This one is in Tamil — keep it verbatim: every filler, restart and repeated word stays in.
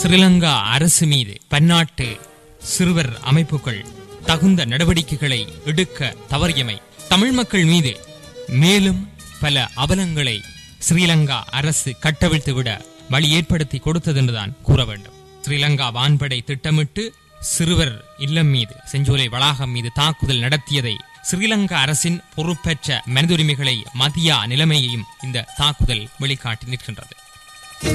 ஸ்ரீலங்கா அரசு மீது பன்னாட்டு சிறுவர் அமைப்புகள் தகுந்த நடவடிக்கைகளை எடுக்க தவறியமை தமிழ் மக்கள் மீது மேலும் பல அவலங்களை ஸ்ரீலங்கா அரசு கட்டவிழ்த்துவிட வழி ஏற்படுத்தி கொடுத்தது என்றுதான் கூற வேண்டும். ஸ்ரீலங்கா வான்படை திட்டமிட்டு சிறுவர் இல்லம் மீது செஞ்சோலை வளாகம் மீது தாக்குதல் நடத்தியதை ஸ்ரீலங்கா அரசின் பொறுப்பற்ற மனித உரிமைகளை மதியா நிலைமையையும் இந்த தாக்குதல் வெளிக்காட்டி நிற்கின்றது.